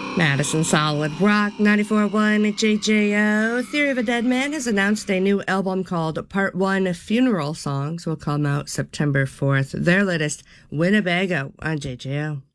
Madison Solid Rock 94.1 JJO. Theory of a Dead Man has announced a new album called Part 1 Funeral Songs will come out September 4th. Their latest, Winnebago on JJO.